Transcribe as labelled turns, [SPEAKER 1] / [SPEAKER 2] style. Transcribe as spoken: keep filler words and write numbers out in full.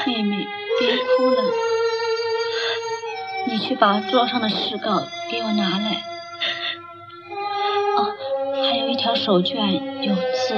[SPEAKER 1] 妹妹，别哭了，你去把桌上的诗稿给我拿来。哦，还有一条手绢有字。